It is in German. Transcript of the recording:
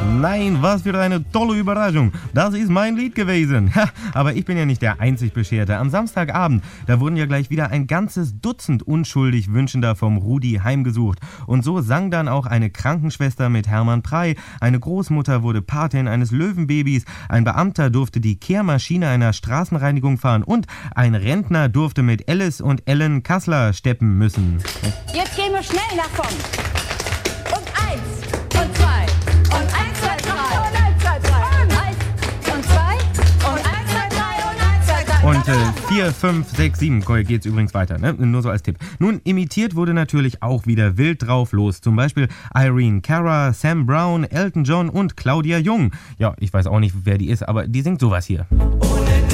Nein, was für eine tolle Überraschung. Das ist mein Lied gewesen. Ha, aber ich bin ja nicht der einzig Bescherte. Am Samstagabend, da wurden ja gleich wieder ein ganzes Dutzend unschuldig Wünschender vom Rudi heimgesucht. Und so sang dann auch eine Krankenschwester mit Hermann Prey, eine Großmutter wurde Patin eines Löwenbabys, ein Beamter durfte die Kehrmaschine einer Straßenreinigung fahren und ein Rentner durfte mit Alice und Ellen Kassler steppen müssen. Jetzt gehen wir schnell nach vorn. Und 1 und 2 und 1, 2, 3 und 1, 2, 3 und 1 und 2 und 1, 2, 3 und 1, 2, 3. Und 4, 5, 6, 7 geht's übrigens weiter, ne? Nur so als Tipp. Nun, imitiert wurde natürlich auch wieder wild drauf los. Zum Beispiel Irene Cara, Sam Brown, Elton John und Claudia Jung. Ja, ich weiß auch nicht, wer die ist, aber die singt sowas hier.